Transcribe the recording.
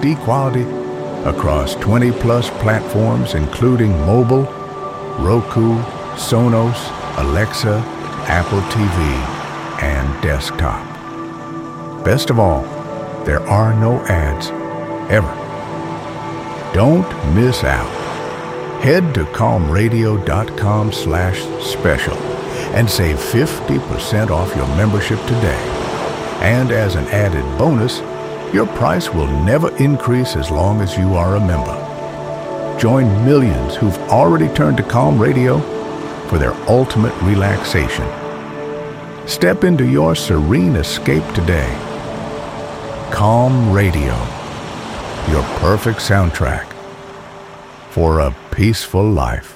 HD quality across 20-plus platforms, including mobile, Roku, Sonos, Alexa, Apple TV, and desktop. Best of all, there are no ads, ever. Don't miss out. Head to calmradio.com/special and save 50% off your membership today. And as an added bonus, your price will never increase as long as you are a member. Join millions who've already turned to Calm Radio for their ultimate relaxation. Step into your serene escape today. Calm Radio, your perfect soundtrack for a peaceful life.